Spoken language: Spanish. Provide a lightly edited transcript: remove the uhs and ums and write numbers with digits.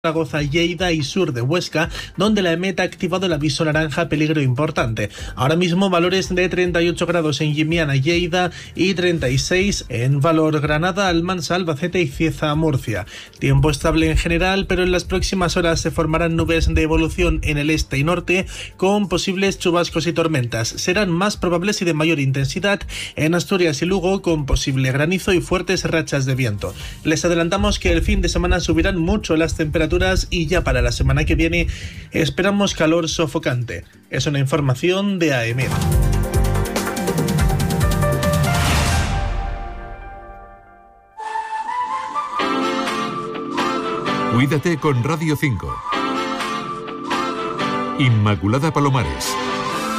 Zaragoza, Lleida y sur de Huesca, donde la EMET ha activado el aviso naranja peligro importante. Ahora mismo valores de 38 grados en Llimiana, Lleida y 36 en Valor, Granada, Almansa, Albacete y Cieza, Murcia. Tiempo estable en general, pero en las próximas horas se formarán nubes de evolución en el este y norte con posibles chubascos y tormentas. Serán más probables y de mayor intensidad en Asturias y Lugo, con posible granizo y fuertes rachas de viento. Les adelantamos que el fin de semana subirán mucho las temperaturas y ya para la semana que viene esperamos calor sofocante. Es una información de AEMET. Cuídate con Radio 5. Inmaculada Palomares.